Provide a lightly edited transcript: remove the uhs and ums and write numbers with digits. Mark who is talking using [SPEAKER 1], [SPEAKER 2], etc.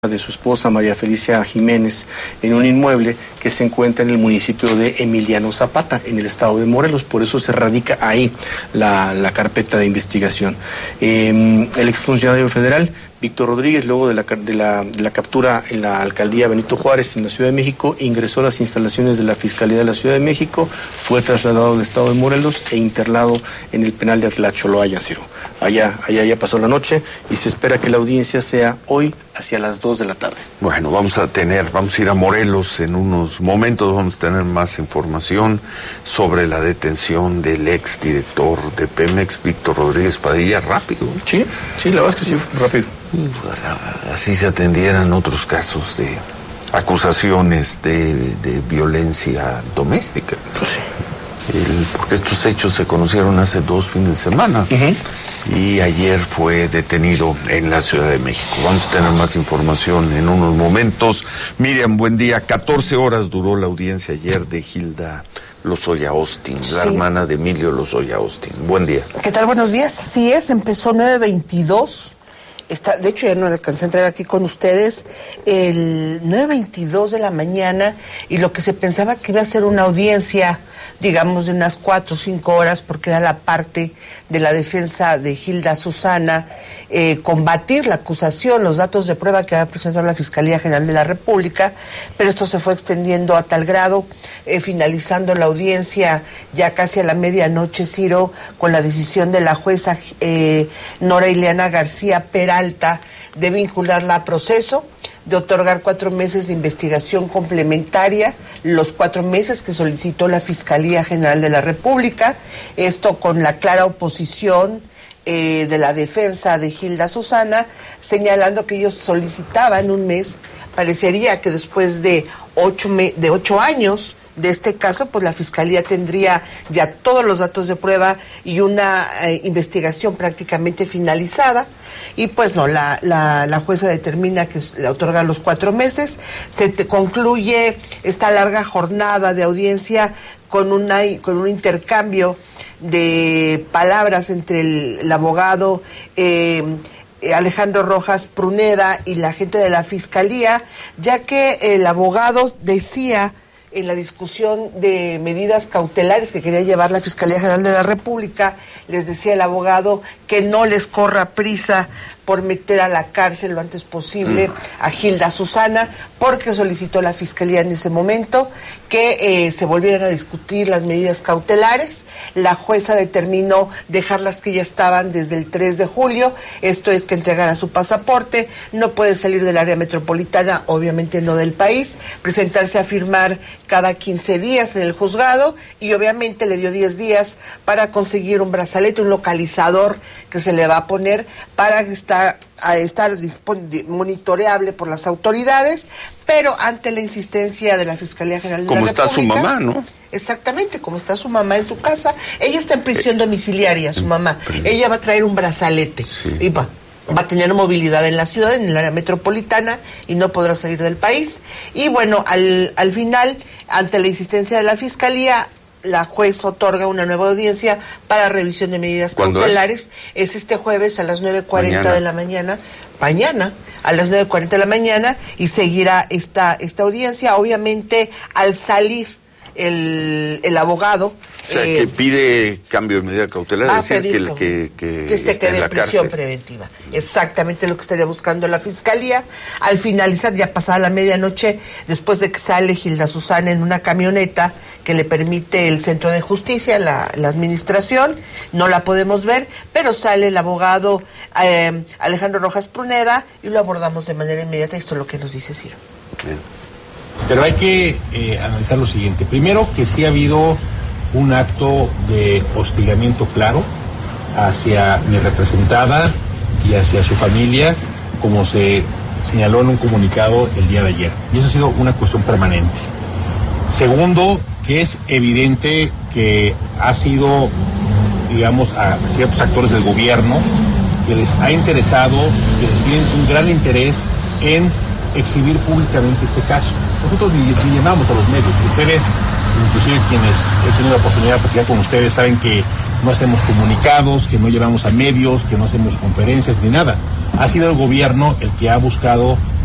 [SPEAKER 1] de su esposa María Felicia Jiménez en un inmueble que se encuentra en el municipio de Emiliano Zapata, en el estado de Morelos. Por eso se radica ahí la carpeta de investigación. El exfuncionario federal Víctor Rodríguez, luego de la captura en la alcaldía Benito Juárez, en la Ciudad de México, ingresó a las instalaciones de la Fiscalía de la Ciudad de México, fue trasladado al estado de Morelos e internado en el penal de Atlacholoaya, Ciro. Allá ya pasó la noche y se espera que la audiencia sea hoy hacia las 2 de la tarde.
[SPEAKER 2] Bueno, vamos a ir a Morelos en unos momentos, vamos a tener más información sobre la detención del exdirector de Pemex, Víctor Rodríguez Padilla, rápido.
[SPEAKER 1] Sí, la verdad es que sí, rápido.
[SPEAKER 2] Así se atendieran otros casos de acusaciones de violencia doméstica.
[SPEAKER 1] Pues sí.
[SPEAKER 2] Porque estos hechos se conocieron hace 2 fines de semana. Y ayer fue detenido en la Ciudad de México. Vamos a tener más información en unos momentos. Miriam, buen día. 14 horas duró la audiencia ayer de Hilda Lozoya Austin, la hermana de Emilio Lozoya Austin. Buen día.
[SPEAKER 3] ¿Qué tal? Buenos días. Sí empezó 9:22. De hecho, ya no alcancé a entrar aquí con ustedes, el 9:22 de la mañana, y lo que se pensaba que iba a ser una audiencia, digamos, de unas 4 o 5 horas, porque era la parte de la defensa de Hilda Susana, combatir la acusación, los datos de prueba que va a presentar la Fiscalía General de la República, pero esto se fue extendiendo a tal grado, finalizando la audiencia ya casi a la medianoche, Ciro, con la decisión de la jueza Nora Ileana García Peralta de vincularla a proceso, de otorgar 4 meses de investigación complementaria, los 4 meses que solicitó la Fiscalía General de la República, esto con la clara oposición de la defensa de Hilda Susana, señalando que ellos solicitaban un mes. Parecería que después de 8 años de este caso, pues la Fiscalía tendría ya todos los datos de prueba y una investigación prácticamente finalizada, y pues no, la jueza determina que le otorga los 4 meses, concluye esta larga jornada de audiencia con un intercambio de palabras entre el abogado Alejandro Rojas Pruneda y la gente de la Fiscalía, ya que el abogado decía en la discusión de medidas cautelares que quería llevar la Fiscalía General de la República, les decía el abogado que no les corra prisa por meter a la cárcel lo antes posible a Hilda Susana, porque solicitó la Fiscalía en ese momento que se volvieran a discutir las medidas cautelares. La jueza determinó dejarlas que ya estaban desde el 3 de julio, esto es que entregara su pasaporte, no puede salir del área metropolitana, obviamente no del país, presentarse a firmar cada 15 días en el juzgado, y obviamente le dio 10 días para conseguir un brazalete, un localizador que se le va a poner para estar monitoreable por las autoridades, pero ante la insistencia de la Fiscalía General de la República.
[SPEAKER 2] Como está su mamá, ¿no?
[SPEAKER 3] Exactamente, como está su mamá en su casa. Ella está en prisión domiciliaria, su mamá. Ella va a traer un brazalete y va a tener movilidad en la ciudad, en el área metropolitana, y no podrá salir del país. Y bueno, al final, ante la insistencia de la Fiscalía, la juez otorga una nueva audiencia para revisión de medidas cautelares. Es este jueves a las 9:40 de la mañana. Mañana a las 9:40 de la mañana, y seguirá esta audiencia. Obviamente, al salir el abogado,
[SPEAKER 2] o sea, que pide cambio de medida cautelar, es decir, que
[SPEAKER 3] se quede en prisión preventiva. Exactamente lo que estaría buscando la Fiscalía. Al finalizar, ya pasada la medianoche, después de que sale Hilda Susana en una camioneta que le permite el Centro de Justicia, la administración, no la podemos ver, pero sale el abogado Alejandro Rojas Pruneda, y lo abordamos de manera inmediata. Esto es lo que nos dice Ciro.
[SPEAKER 2] Bien.
[SPEAKER 4] Pero hay que analizar lo siguiente. Primero, que sí ha habido un acto de hostigamiento claro hacia mi representada y hacia su familia, como se señaló en un comunicado el día de ayer. Y eso ha sido una cuestión permanente. Segundo, que es evidente que ha sido, digamos, a ciertos actores del gobierno que les ha interesado, que tienen un gran interés en exhibir públicamente este caso. Nosotros le llamamos a los medios. Ustedes, inclusive quienes he tenido la oportunidad de platicar con ustedes, saben que no hacemos comunicados, que no llevamos a medios, que no hacemos conferencias ni nada. Ha sido el gobierno el que ha buscado